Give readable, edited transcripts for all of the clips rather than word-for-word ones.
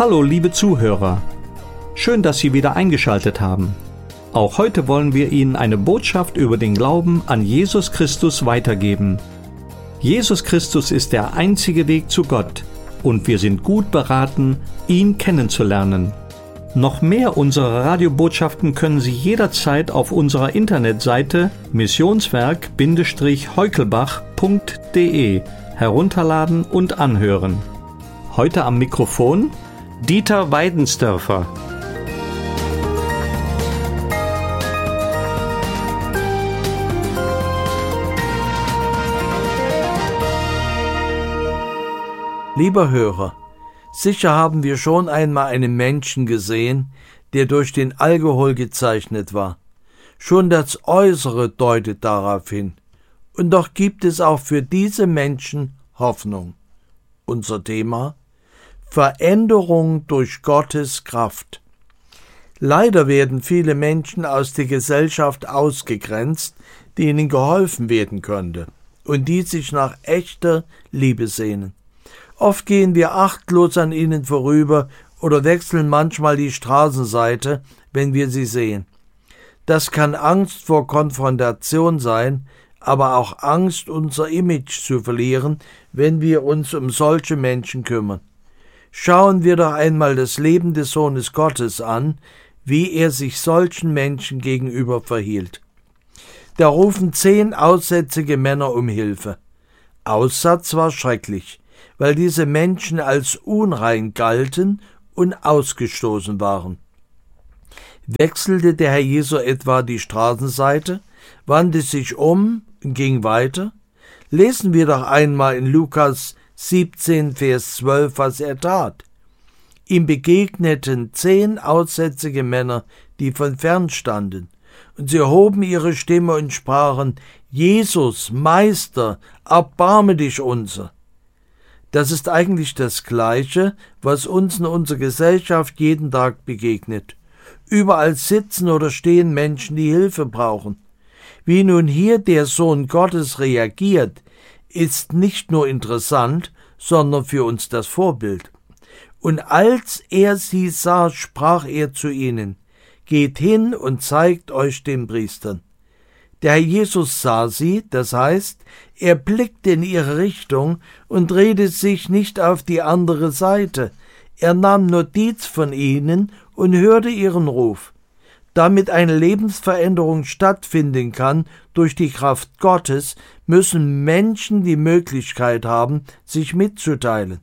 Hallo liebe Zuhörer, schön, dass Sie wieder eingeschaltet haben. Auch heute wollen wir Ihnen eine Botschaft über den Glauben an Jesus Christus weitergeben. Jesus Christus ist der einzige Weg zu Gott und wir sind gut beraten, ihn kennenzulernen. Noch mehr unserer Radiobotschaften können Sie jederzeit auf unserer Internetseite missionswerk-heukelbach.de herunterladen und anhören. Heute am Mikrofon Dieter Weidensdörfer. Lieber Hörer, sicher haben wir schon einmal einen Menschen gesehen, der durch den Alkohol gezeichnet war. Schon das Äußere deutet darauf hin. Und doch gibt es auch für diese Menschen Hoffnung. Unser Thema: Veränderung durch Gottes Kraft. Leider werden viele Menschen aus der Gesellschaft ausgegrenzt, denen geholfen werden könnte und die sich nach echter Liebe sehnen. Oft gehen wir achtlos an ihnen vorüber oder wechseln manchmal die Straßenseite, wenn wir sie sehen. Das kann Angst vor Konfrontation sein, aber auch Angst, unser Image zu verlieren, wenn wir uns um solche Menschen kümmern. Schauen wir doch einmal das Leben des Sohnes Gottes an, wie er sich solchen Menschen gegenüber verhielt. Da rufen 10 aussätzige Männer um Hilfe. Aussatz war schrecklich, weil diese Menschen als unrein galten und ausgestoßen waren. Wechselte der Herr Jesu etwa die Straßenseite, wandte sich um und ging weiter? Lesen wir doch einmal in Lukas 17, Vers 12, was er tat. Ihm begegneten 10 aussätzige Männer, die von fern standen, und sie erhoben ihre Stimme und sprachen: Jesus, Meister, erbarme dich unser. Das ist eigentlich das Gleiche, was uns in unserer Gesellschaft jeden Tag begegnet. Überall sitzen oder stehen Menschen, die Hilfe brauchen. Wie nun hier der Sohn Gottes reagiert, ist nicht nur interessant, sondern für uns das Vorbild. Und als er sie sah, sprach er zu ihnen: Geht hin und zeigt euch den Priestern. Der Herr Jesus sah sie, das heißt, er blickte in ihre Richtung und drehte sich nicht auf die andere Seite. Er nahm Notiz von ihnen und hörte ihren Ruf. Damit eine Lebensveränderung stattfinden kann durch die Kraft Gottes, müssen Menschen die Möglichkeit haben, sich mitzuteilen.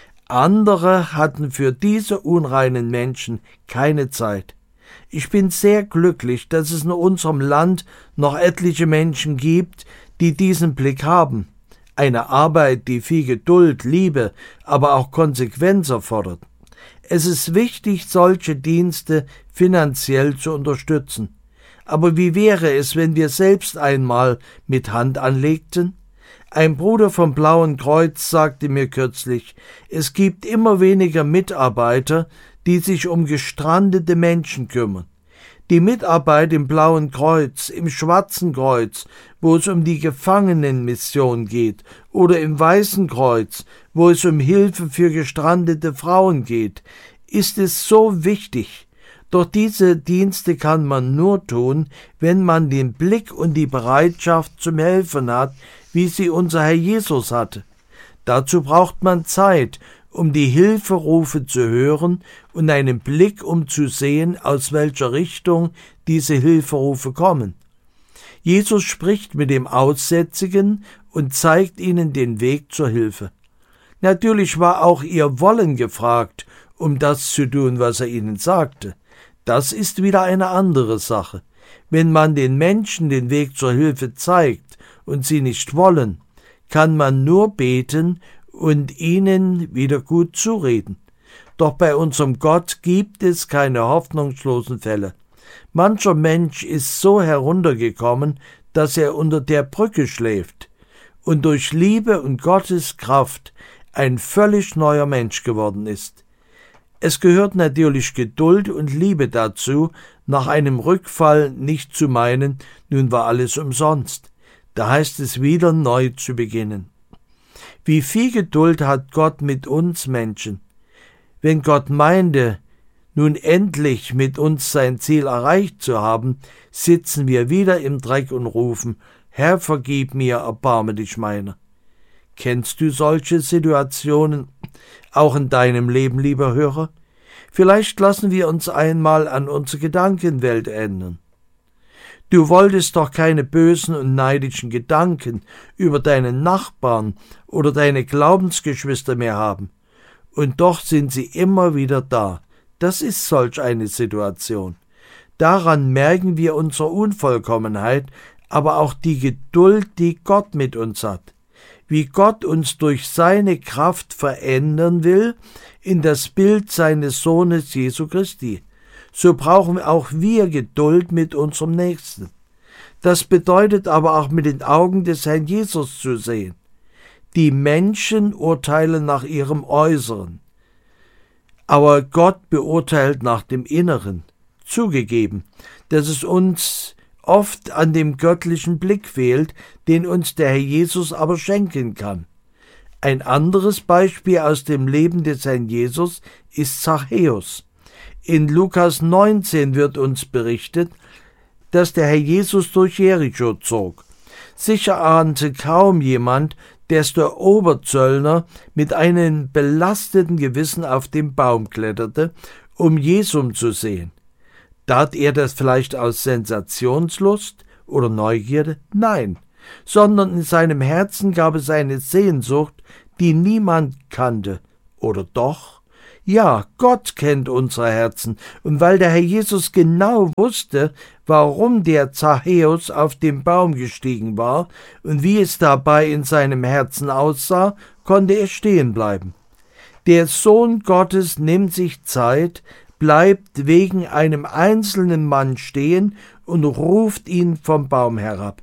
Andere hatten für diese unreinen Menschen keine Zeit. Ich bin sehr glücklich, dass es in unserem Land noch etliche Menschen gibt, die diesen Blick haben. Eine Arbeit, die viel Geduld, Liebe, aber auch Konsequenz erfordert. Es ist wichtig, solche Dienste finanziell zu unterstützen. Aber wie wäre es, wenn wir selbst einmal mit Hand anlegten? Ein Bruder vom Blauen Kreuz sagte mir kürzlich, es gibt immer weniger Mitarbeiter, die sich um gestrandete Menschen kümmern. Die Mitarbeit im Blauen Kreuz, im Schwarzen Kreuz, wo es um die Gefangenenmission geht, oder im Weißen Kreuz, wo es um Hilfe für gestrandete Frauen geht, ist es so wichtig. Doch diese Dienste kann man nur tun, wenn man den Blick und die Bereitschaft zum Helfen hat, wie sie unser Herr Jesus hatte. Dazu braucht man Zeit, um die Hilferufe zu hören und einen Blick, um zu sehen, aus welcher Richtung diese Hilferufe kommen. Jesus spricht mit dem Aussätzigen und zeigt ihnen den Weg zur Hilfe. Natürlich war auch ihr Wollen gefragt, um das zu tun, was er ihnen sagte. Das ist wieder eine andere Sache. Wenn man den Menschen den Weg zur Hilfe zeigt und sie nicht wollen, kann man nur beten und ihnen wieder gut zureden. Doch bei unserem Gott gibt es keine hoffnungslosen Fälle. Mancher Mensch ist so heruntergekommen, dass er unter der Brücke schläft und durch Liebe und Gottes Kraft ein völlig neuer Mensch geworden ist. Es gehört natürlich Geduld und Liebe dazu, nach einem Rückfall nicht zu meinen, nun war alles umsonst. Da heißt es wieder, neu zu beginnen. Wie viel Geduld hat Gott mit uns Menschen? Wenn Gott meinte, nun endlich mit uns sein Ziel erreicht zu haben, sitzen wir wieder im Dreck und rufen, Herr, vergib mir, erbarme dich meiner. Kennst du solche Situationen auch in deinem Leben, lieber Hörer? Vielleicht lassen wir uns einmal an unsere Gedankenwelt ändern. Du wolltest doch keine bösen und neidischen Gedanken über deinen Nachbarn oder deine Glaubensgeschwister mehr haben. Und doch sind sie immer wieder da. Das ist solch eine Situation. Daran merken wir unsere Unvollkommenheit, aber auch die Geduld, die Gott mit uns hat. Wie Gott uns durch seine Kraft verändern will in das Bild seines Sohnes Jesu Christi. So brauchen auch wir Geduld mit unserem Nächsten. Das bedeutet aber auch mit den Augen des Herrn Jesus zu sehen. Die Menschen urteilen nach ihrem Äußeren, aber Gott beurteilt nach dem Inneren. Zugegeben, dass es uns oft an dem göttlichen Blick fehlt, den uns der Herr Jesus aber schenken kann. Ein anderes Beispiel aus dem Leben des Herrn Jesus ist Zachäus. In Lukas 19 wird uns berichtet, dass der Herr Jesus durch Jericho zog. Sicher ahnte kaum jemand, dass der Oberzöllner mit einem belasteten Gewissen auf den Baum kletterte, um Jesum zu sehen. Tat er das vielleicht aus Sensationslust oder Neugierde? Nein, sondern in seinem Herzen gab es eine Sehnsucht, die niemand kannte. Oder doch? Ja, Gott kennt unsere Herzen, und weil der Herr Jesus genau wusste, warum der Zachäus auf den Baum gestiegen war und wie es dabei in seinem Herzen aussah, konnte er stehen bleiben. Der Sohn Gottes nimmt sich Zeit, bleibt wegen einem einzelnen Mann stehen und ruft ihn vom Baum herab.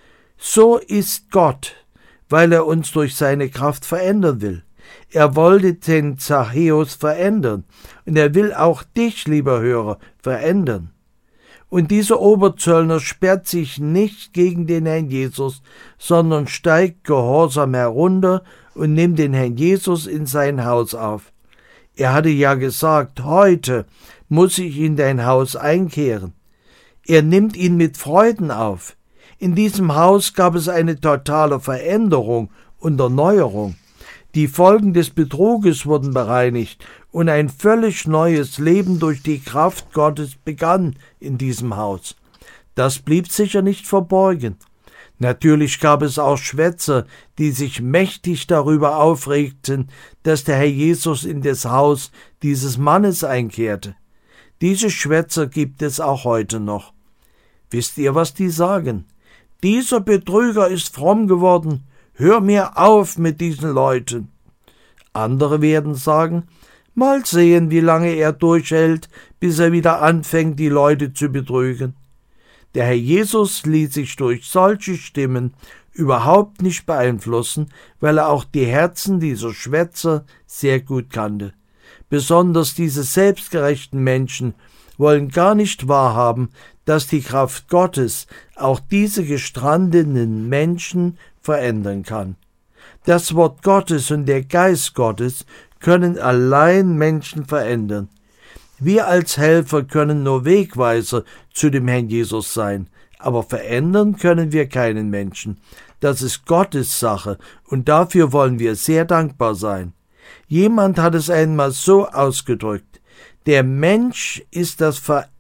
So ist Gott, weil er uns durch seine Kraft verändern will. Er wollte den Zachäus verändern, und er will auch dich, lieber Hörer, verändern. Und dieser Oberzöllner sperrt sich nicht gegen den Herrn Jesus, sondern steigt gehorsam herunter und nimmt den Herrn Jesus in sein Haus auf. Er hatte ja gesagt, heute muss ich in dein Haus einkehren. Er nimmt ihn mit Freuden auf. In diesem Haus gab es eine totale Veränderung und Erneuerung. Die Folgen des Betruges wurden bereinigt und ein völlig neues Leben durch die Kraft Gottes begann in diesem Haus. Das blieb sicher nicht verborgen. Natürlich gab es auch Schwätzer, die sich mächtig darüber aufregten, dass der Herr Jesus in das Haus dieses Mannes einkehrte. Diese Schwätzer gibt es auch heute noch. Wisst ihr, was die sagen? Dieser Betrüger ist fromm geworden. Hör mir auf mit diesen Leuten. Andere werden sagen, mal sehen, wie lange er durchhält, bis er wieder anfängt, die Leute zu betrügen. Der Herr Jesus ließ sich durch solche Stimmen überhaupt nicht beeinflussen, weil er auch die Herzen dieser Schwätzer sehr gut kannte. Besonders diese selbstgerechten Menschen wollen gar nicht wahrhaben, dass die Kraft Gottes auch diese gestrandeten Menschen verändern kann. Das Wort Gottes und der Geist Gottes können allein Menschen verändern. Wir als Helfer können nur Wegweiser zu dem Herrn Jesus sein, aber verändern können wir keinen Menschen. Das ist Gottes Sache, und dafür wollen wir sehr dankbar sein. Jemand hat es einmal so ausgedrückt: Der Mensch ist das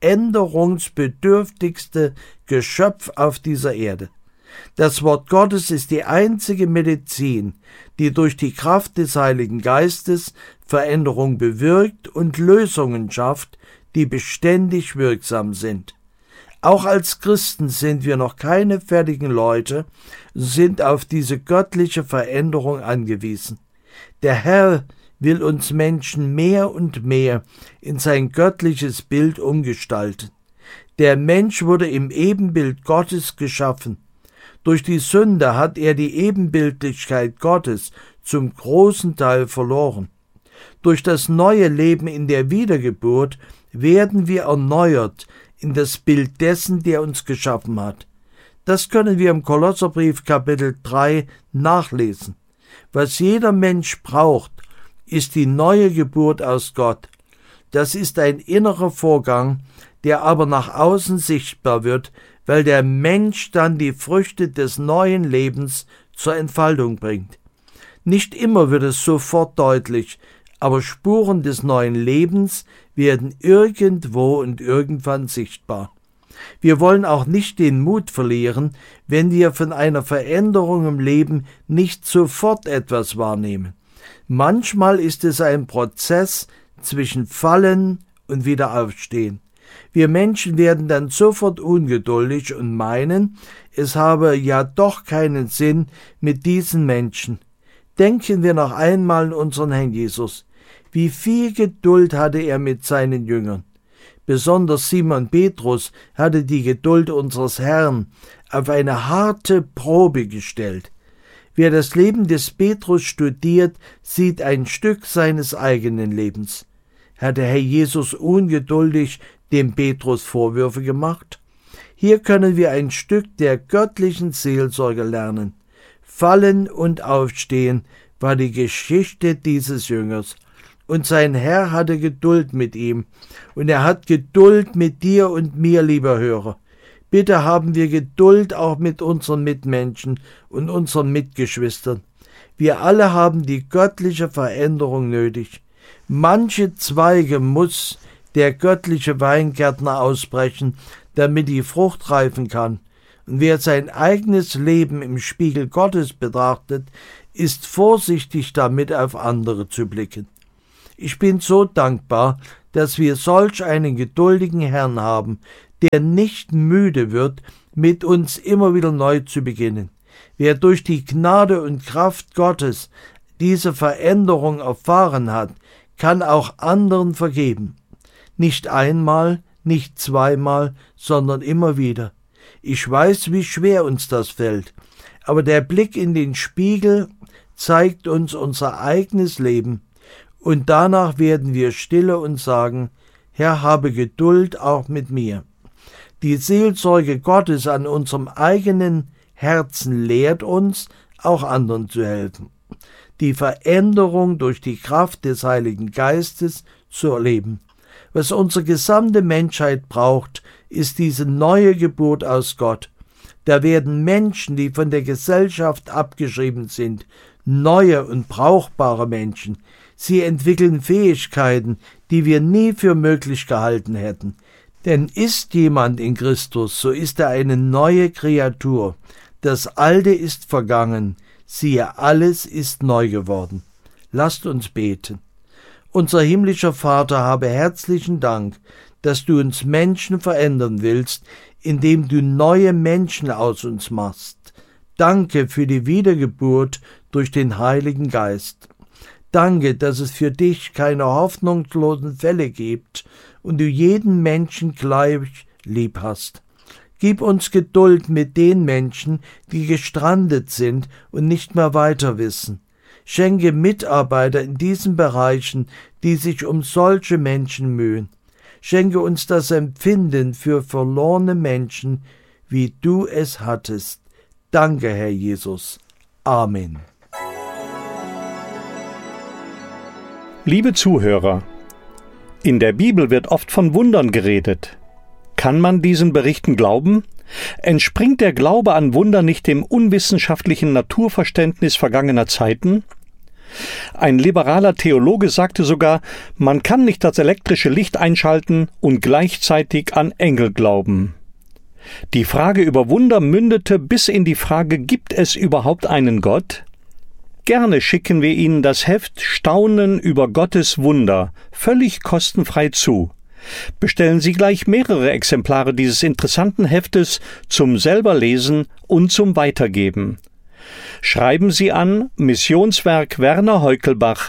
veränderungsbedürftigste Geschöpf auf dieser Erde. Das Wort Gottes ist die einzige Medizin, die durch die Kraft des Heiligen Geistes Veränderung bewirkt und Lösungen schafft, die beständig wirksam sind. Auch als Christen sind wir noch keine fertigen Leute, sind auf diese göttliche Veränderung angewiesen. Der Herr will uns Menschen mehr und mehr in sein göttliches Bild umgestalten. Der Mensch wurde im Ebenbild Gottes geschaffen. Durch die Sünde hat er die Ebenbildlichkeit Gottes zum großen Teil verloren. Durch das neue Leben in der Wiedergeburt werden wir erneuert in das Bild dessen, der uns geschaffen hat. Das können wir im Kolosserbrief Kapitel 3 nachlesen. Was jeder Mensch braucht, ist die neue Geburt aus Gott. Das ist ein innerer Vorgang, der aber nach außen sichtbar wird, weil der Mensch dann die Früchte des neuen Lebens zur Entfaltung bringt. Nicht immer wird es sofort deutlich, aber Spuren des neuen Lebens werden irgendwo und irgendwann sichtbar. Wir wollen auch nicht den Mut verlieren, wenn wir von einer Veränderung im Leben nicht sofort etwas wahrnehmen. Manchmal ist es ein Prozess zwischen Fallen und Wiederaufstehen. Wir Menschen werden dann sofort ungeduldig und meinen, es habe ja doch keinen Sinn mit diesen Menschen. Denken wir noch einmal an unseren Herrn Jesus. Wie viel Geduld hatte er mit seinen Jüngern? Besonders Simon Petrus hatte die Geduld unseres Herrn auf eine harte Probe gestellt. Wer das Leben des Petrus studiert, sieht ein Stück seines eigenen Lebens. Hat der Herr Jesus ungeduldig dem Petrus Vorwürfe gemacht? Hier können wir ein Stück der göttlichen Seelsorge lernen. Fallen und Aufstehen war die Geschichte dieses Jüngers. Und sein Herr hatte Geduld mit ihm. Und er hat Geduld mit dir und mir, lieber Hörer. Bitte haben wir Geduld auch mit unseren Mitmenschen und unseren Mitgeschwistern. Wir alle haben die göttliche Veränderung nötig. Manche Zweige muss der göttliche Weingärtner ausbrechen, damit die Frucht reifen kann. Und wer sein eigenes Leben im Spiegel Gottes betrachtet, ist vorsichtig damit, auf andere zu blicken. Ich bin so dankbar, dass wir solch einen geduldigen Herrn haben, der nicht müde wird, mit uns immer wieder neu zu beginnen. Wer durch die Gnade und Kraft Gottes diese Veränderung erfahren hat, kann auch anderen vergeben. Nicht einmal, nicht zweimal, sondern immer wieder. Ich weiß, wie schwer uns das fällt, aber der Blick in den Spiegel zeigt uns unser eigenes Leben, und danach werden wir stille und sagen, Herr, habe Geduld auch mit mir. Die Seelsorge Gottes an unserem eigenen Herzen lehrt uns, auch anderen zu helfen, die Veränderung durch die Kraft des Heiligen Geistes zu erleben. Was unsere gesamte Menschheit braucht, ist diese neue Geburt aus Gott. Da werden Menschen, die von der Gesellschaft abgeschrieben sind, neue und brauchbare Menschen. Sie entwickeln Fähigkeiten, die wir nie für möglich gehalten hätten. Denn ist jemand in Christus, so ist er eine neue Kreatur. Das Alte ist vergangen, siehe, alles ist neu geworden. Lasst uns beten. Unser himmlischer Vater, habe herzlichen Dank, dass du uns Menschen verändern willst, indem du neue Menschen aus uns machst. Danke für die Wiedergeburt durch den Heiligen Geist. Danke, dass es für dich keine hoffnungslosen Fälle gibt und du jeden Menschen gleich lieb hast. Gib uns Geduld mit den Menschen, die gestrandet sind und nicht mehr weiter wissen. Schenke Mitarbeiter in diesen Bereichen, die sich um solche Menschen mühen. Schenke uns das Empfinden für verlorene Menschen, wie du es hattest. Danke, Herr Jesus. Amen. Liebe Zuhörer, in der Bibel wird oft von Wundern geredet. Kann man diesen Berichten glauben? Entspringt der Glaube an Wunder nicht dem unwissenschaftlichen Naturverständnis vergangener Zeiten? Ein liberaler Theologe sagte sogar, man kann nicht das elektrische Licht einschalten und gleichzeitig an Engel glauben. Die Frage über Wunder mündete bis in die Frage, gibt es überhaupt einen Gott? Gerne schicken wir Ihnen das Heft Staunen über Gottes Wunder völlig kostenfrei zu. Bestellen Sie gleich mehrere Exemplare dieses interessanten Heftes zum Selberlesen und zum Weitergeben. Schreiben Sie an Missionswerk Werner Heukelbach,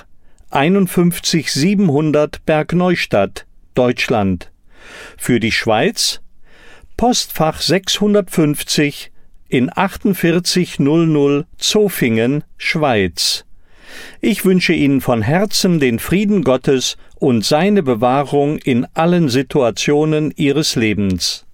51700 Bergneustadt, Deutschland. Für die Schweiz Postfach 650 in 4800 Zofingen, Schweiz. Ich wünsche Ihnen von Herzen den Frieden Gottes und seine Bewahrung in allen Situationen Ihres Lebens.